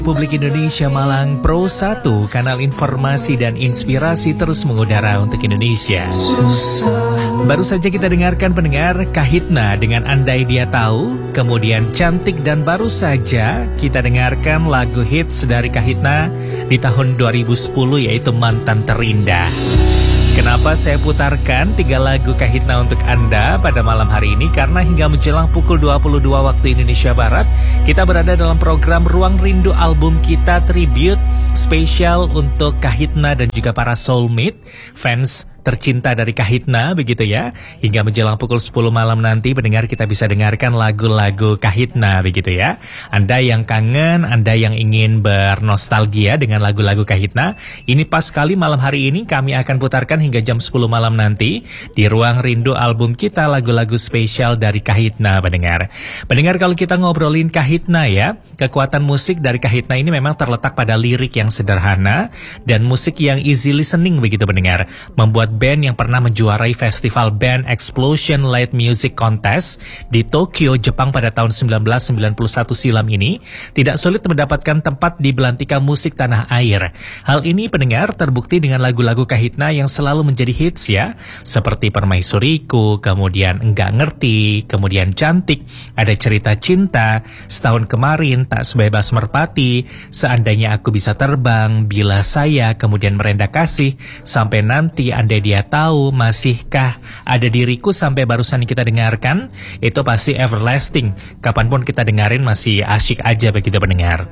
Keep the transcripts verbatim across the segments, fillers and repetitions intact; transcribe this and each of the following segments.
Republik Indonesia Malang Pro satu, kanal informasi dan inspirasi terus mengudara untuk Indonesia. Baru saja kita dengarkan pendengar Kahitna dengan Andai Dia Tahu, kemudian Cantik, dan baru saja kita dengarkan lagu hits dari Kahitna di tahun dua ribu sepuluh yaitu Mantan Terindah. Kenapa saya putarkan tiga lagu Kahitna untuk Anda pada malam hari ini? Karena hingga menjelang pukul dua puluh dua waktu Indonesia Barat, kita berada dalam program Ruang Rindu Album Kita Tribute spesial untuk Kahitna dan juga para soulmate, fans tercinta dari Kahitna, begitu ya. Hingga menjelang pukul sepuluh malam nanti, pendengar kita bisa dengarkan lagu-lagu Kahitna, begitu ya. Anda yang kangen, Anda yang ingin bernostalgia dengan lagu-lagu Kahitna, ini pas sekali malam hari ini kami akan putarkan hingga jam sepuluh malam nanti di Ruang Rindu Album Kita, lagu-lagu spesial dari Kahitna, pendengar. Pendengar, kalau kita ngobrolin Kahitna ya, kekuatan musik dari Kahitna ini memang terletak pada lirik yang sederhana dan musik yang easy listening, begitu pendengar. Membuat band yang pernah menjuarai festival Band Explosion Light Music Contest di Tokyo, Jepang pada tahun seribu sembilan ratus sembilan puluh satu silam ini tidak sulit mendapatkan tempat di belantika musik tanah air. Hal ini pendengar terbukti dengan lagu-lagu Kahitna yang selalu menjadi hits ya, seperti Permaisuriku, kemudian Enggak Ngerti, kemudian Cantik, Ada Cerita Cinta, Setahun Kemarin, Tak Sebebas Merpati, Seandainya Aku Bisa Terbang, Bila Saya, kemudian Merenda Kasih, Sampai Nanti, Andai Dia Tahu, Masihkah Ada Diriku, sampai barusan kita dengarkan, itu pasti everlasting. Kapanpun kita dengerin masih asyik aja, begitu pendengar.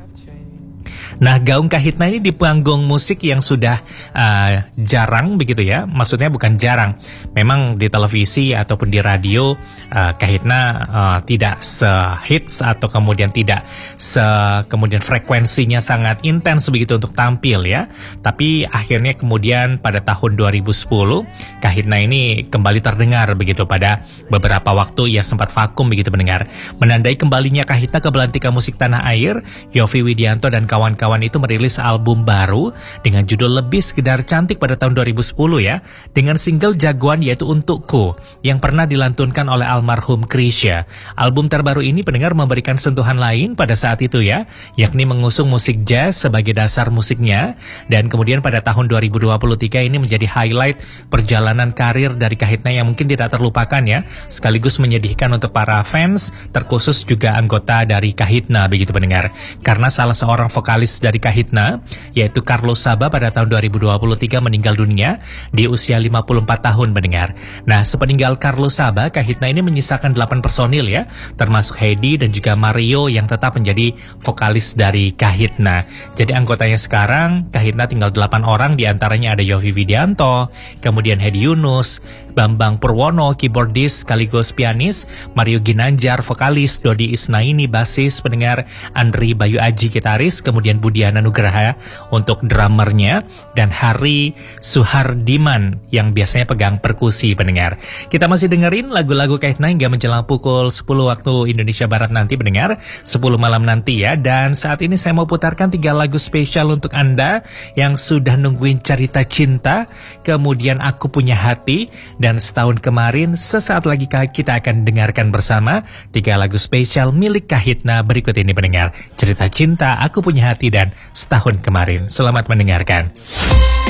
Nah, gaung Kahitna ini di panggung musik yang sudah uh, jarang, begitu ya. Maksudnya bukan jarang, memang di televisi ataupun di radio uh, Kahitna uh, tidak se-hits atau kemudian tidak se kemudian frekuensinya sangat intens begitu untuk tampil ya. Tapi akhirnya kemudian pada tahun dua ribu sepuluh Kahitna ini kembali terdengar begitu. Pada beberapa waktu ia sempat vakum begitu pendengar. Menandai kembalinya Kahitna ke belantika musik tanah air, Yovie Widianto dan kawan-kawan itu merilis album baru dengan judul Lebih Sekedar Cantik pada tahun dua ribu sepuluh ya, dengan single jagoan yaitu Untukku yang pernah dilantunkan oleh almarhum Krisya. Album terbaru ini pendengar memberikan sentuhan lain pada saat itu ya, yakni mengusung musik jazz sebagai dasar musiknya, dan kemudian pada tahun dua ribu dua puluh tiga ini menjadi highlight perjalanan karir dari Kahitna yang mungkin tidak terlupakan ya, sekaligus menyedihkan untuk para fans, terkhusus juga anggota dari Kahitna begitu pendengar, karena salah seorang vokalis dari Kahitna yaitu Carlos Saba pada tahun dua ribu dua puluh tiga meninggal dunia di usia lima puluh empat tahun pendengar. Nah, sepeninggal Carlos Saba, Kahitna ini menyisakan delapan personil ya, termasuk Heidi dan juga Mario yang tetap menjadi vokalis dari Kahitna. Jadi anggotanya sekarang Kahitna tinggal delapan orang, diantaranya ada Yovie Widianto, kemudian Hedi Yunus, Bambang Purwono keyboardis sekaligus pianis, Mario Ginanjar vokalis, Dodi Isnaini basis pendengar, Andri Bayu Aji gitaris, kemudian Budiana Nugraha untuk drummernya, dan Hari Suhardiman yang biasanya pegang perkusi pendengar. Kita masih dengerin lagu-lagu Kahitna hingga menjelang pukul sepuluh waktu Indonesia Barat nanti pendengar, sepuluh malam nanti ya. Dan saat ini saya mau putarkan tiga lagu spesial untuk Anda yang sudah nungguin Cerita Cinta, kemudian Aku Punya Hati, dan Setahun Kemarin. Sesaat lagi kita akan dengarkan bersama tiga lagu spesial milik Kahitna berikut ini pendengar. Cerita Cinta, Aku Punya Hati, dan Setahun Kemarin. Selamat mendengarkan.